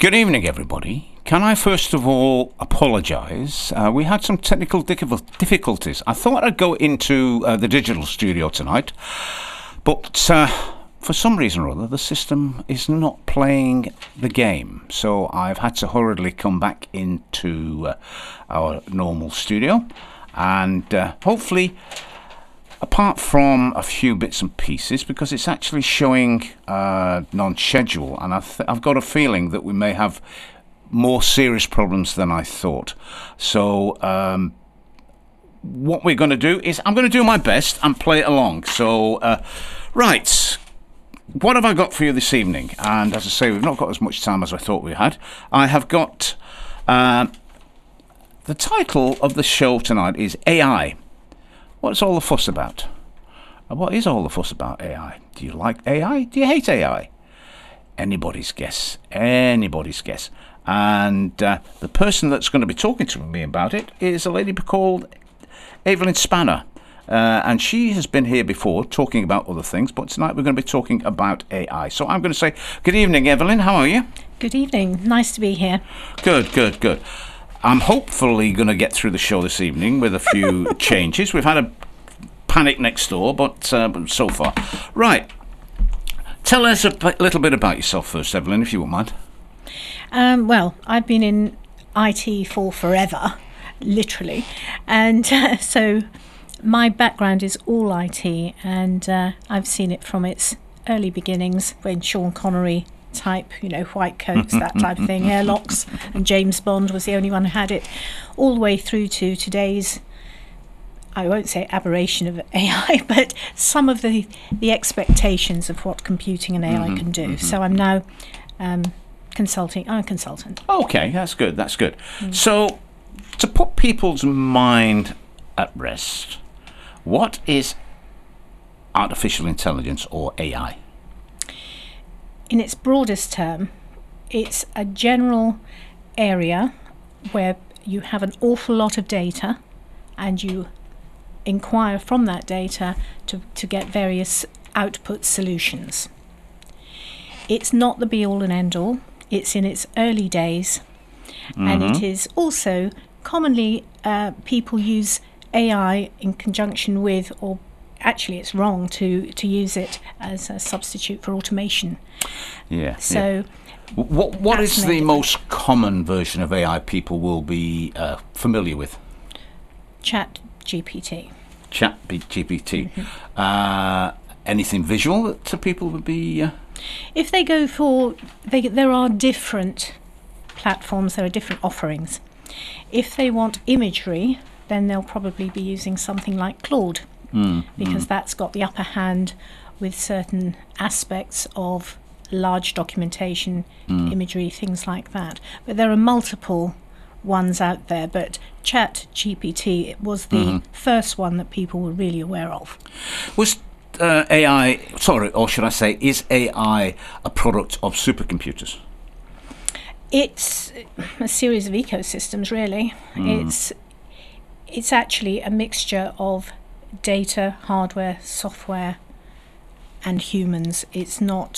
Good evening, everybody. Can I first of all apologise? We had some technical difficulties. I thought I'd go into the digital studio tonight, but for some reason or other, the system is not playing the game. So I've had to hurriedly come back into our normal studio, and hopefully, apart from a few bits and pieces, because it's actually showing non-schedule, and I've got a feeling that we may have more serious problems than I thought. So what we're going to do is I'm going to do my best and play it along. So, right, what have I got for you this evening? And as I say, we've not got as much time as I thought we had. I have got the title of the show tonight is AI. What's all the fuss about? What is all the fuss about AI? Do you like AI? Do you hate AI? Anybody's guess. Anybody's guess. And the person that's going to be talking to me about it is a lady called Evelyn Spanner. And she has been here before talking about other things, but tonight we're going to be talking about AI. So I'm going to say, good evening, Evelyn. How are you? Good evening. Nice to be here. Good, good, good. I'm hopefully going to get through the show this evening with a few changes. We've had a panic next door, but so far. Right. Tell us a little bit about yourself first, Evelyn, if you wouldn't mind. Well, I've been in IT for forever, literally. And so my background is all IT, and I've seen it from its early beginnings when Sean Connery type, white coats, that type of thing, airlocks, and James Bond was the only one who had it, all the way through to today's, I won't say aberration of AI, but some of the expectations of what computing and AI can do. So I'm now consulting. I'm a consultant. Okay, that's good, that's good. So, to put people's mind at rest, what is artificial intelligence or AI? In its broadest term, it's a general area where you have an awful lot of data and you inquire from that data to get various output solutions. It's not the be-all and end-all. It's in its early days, and it is also commonly people use AI in conjunction with, or actually it's wrong to use it as a substitute for automation. Yeah. So what is the most common version of AI people will be familiar with? Chat GPT. Chat GPT. Anything visual that people would be? If they go for, there are different platforms, there are different offerings. If they want imagery, then they'll probably be using something like Claude, because that's got the upper hand with certain aspects of large documentation, imagery, things like that. But there are multiple ones out there, but Chat GPT was the first one that people were really aware of. Was AI, sorry, or should I say, is AI a product of supercomputers? It's a series of ecosystems, really. It's actually a mixture of data, hardware, software, and humans. It's not